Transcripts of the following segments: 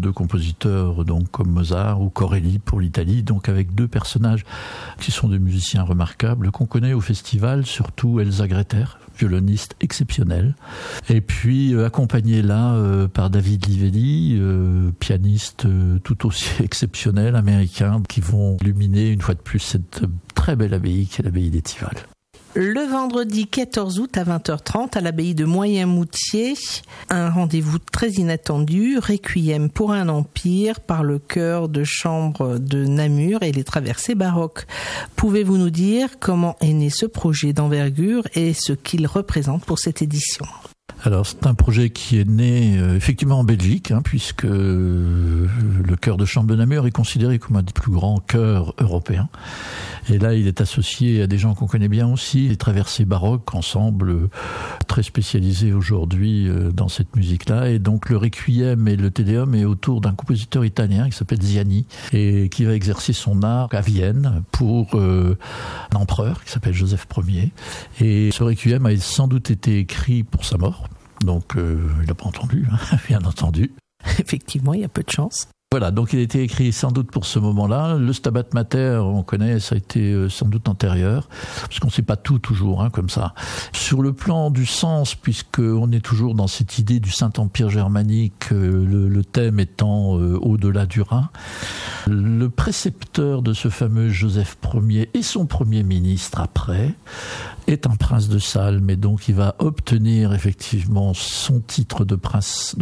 de compositeurs donc comme Mozart ou Corelli pour l'Italie, donc avec 2 personnages qui sont des musiciens remarquables qu'on connaît au festival, surtout Elsa Greter, violoniste exceptionnel, et puis accompagné là par David Livelli, pianiste tout aussi exceptionnel américain, qui vont illuminer une fois de plus cette très belle abbaye qui est l'abbaye d'Étival. Le vendredi 14 août à 20h30 à l'abbaye de Moyen-Moutier, un rendez-vous très inattendu, Requiem pour un empire par le chœur de chambre de Namur et les traversées baroques. Pouvez-vous nous dire comment est né ce projet d'envergure et ce qu'il représente pour cette édition ? Alors c'est un projet qui est né effectivement en Belgique, puisque le chœur de chambre de Namur est considéré comme un des plus grands chœurs européens. Et là, il est associé à des gens qu'on connaît bien aussi, les traversées baroques, ensemble très spécialisé aujourd'hui dans cette musique-là. Et donc le Requiem et le Te Deum est autour d'un compositeur italien qui s'appelle Ziani et qui va exercer son art à Vienne pour un empereur qui s'appelle Joseph Ier. Et ce Requiem a sans doute été écrit pour sa mort. Donc il n'a pas entendu, bien entendu. Effectivement, il y a peu de chance. Voilà, donc il a été écrit sans doute pour ce moment-là. Le Stabat Mater, on connaît, ça a été sans doute antérieur, parce qu'on ne sait pas tout toujours, comme ça. Sur le plan du sens, puisqu'on est toujours dans cette idée du Saint-Empire germanique, le thème étant au-delà du Rhin, le précepteur de ce fameux Joseph Ier et son premier ministre après est un prince de Salm, et donc il va obtenir effectivement son titre de prince,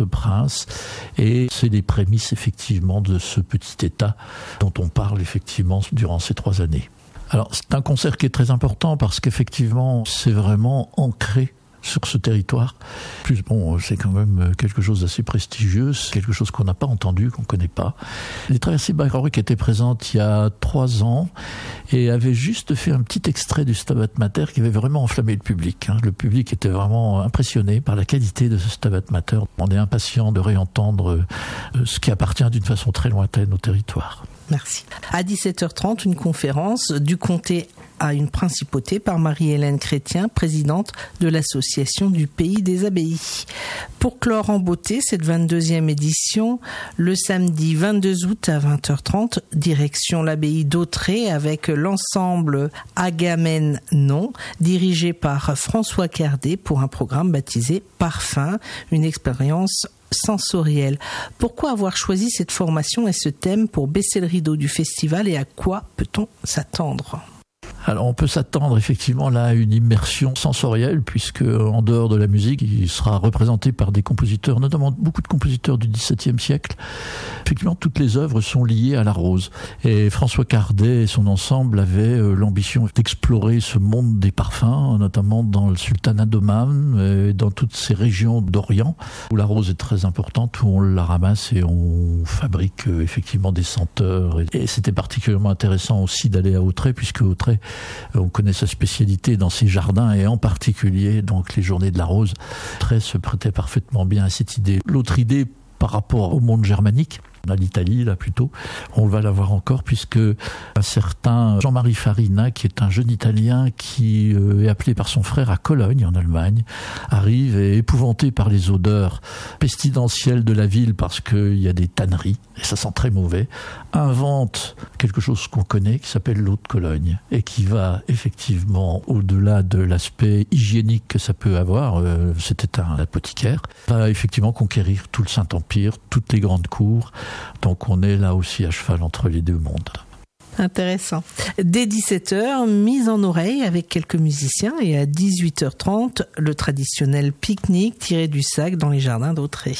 et c'est les prémices effectivement de ce petit État dont on parle effectivement durant ces 3 années. Alors c'est un concert qui est très important parce qu'effectivement c'est vraiment ancré sur ce territoire. Plus c'est quand même quelque chose d'assez prestigieux, quelque chose qu'on n'a pas entendu, qu'on ne connaît pas. Les traversées baroques étaient présentes il y a 3 ans et avaient juste fait un petit extrait du Stabat Mater qui avait vraiment enflammé le public. Le public était vraiment impressionné par la qualité de ce Stabat Mater. On est impatient de réentendre ce qui appartient d'une façon très lointaine au territoire. Merci. À 17h30, une conférence du comté à une principauté par Marie-Hélène Chrétien, présidente de l'association du Pays des Abbayes. Pour clore en beauté cette 22e édition, le samedi 22 août à 20h30, direction l'abbaye d'Autrey avec l'ensemble Agamemnon, dirigé par François Cardet pour un programme baptisé Parfum, une expérience sensorielle. Pourquoi avoir choisi cette formation et ce thème pour baisser le rideau du festival et à quoi peut-on s'attendre ? Alors on peut s'attendre effectivement là à une immersion sensorielle puisque en dehors de la musique, il sera représenté par des compositeurs, notamment beaucoup de compositeurs du XVIIe siècle. Effectivement, toutes les œuvres sont liées à la rose. Et François Cardet et son ensemble avaient l'ambition d'explorer ce monde des parfums, notamment dans le sultanat d'Oman et dans toutes ces régions d'Orient où la rose est très importante, où on la ramasse et on fabrique effectivement des senteurs. Et c'était particulièrement intéressant aussi d'aller à Autrey puisque Autrey, on connaît sa spécialité dans ses jardins et en particulier donc les journées de la rose. Autrey se prêtait parfaitement bien à cette idée. L'autre idée par rapport au monde germanique, à l'Italie là plutôt, on va la voir encore puisque un certain Jean-Marie Farina, qui est un jeune Italien qui est appelé par son frère à Cologne en Allemagne, arrive et est épouvanté par les odeurs pestilentielles de la ville parce qu'il y a des tanneries et ça sent très mauvais, invente quelque chose qu'on connaît qui s'appelle l'eau de Cologne et qui va effectivement au-delà de l'aspect hygiénique que ça peut avoir, c'était un apothicaire, va effectivement conquérir tout le Saint-Empire, toutes les grandes cours. Donc on est là aussi à cheval entre les deux mondes. Intéressant. Dès 17h, mise en oreille avec quelques musiciens et à 18h30, le traditionnel pique-nique tiré du sac dans les jardins d'Autrey.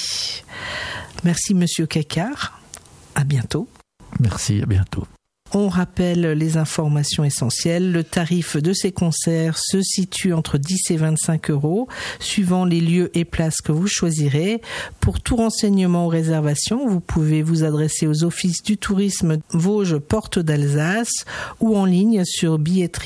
Merci Monsieur Cacquart. À bientôt. Merci, à bientôt. On rappelle les informations essentielles. Le tarif de ces concerts se situe entre 10 et 25 €, suivant les lieux et places que vous choisirez. Pour tout renseignement ou réservation, vous pouvez vous adresser aux offices du tourisme Vosges Porte d'Alsace ou en ligne sur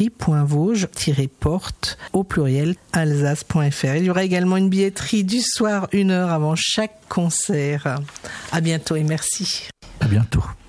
billetterie.vosges-porte au pluriel alsace.fr. Il y aura également une billetterie du soir 1 heure avant chaque concert. À bientôt et merci. À bientôt.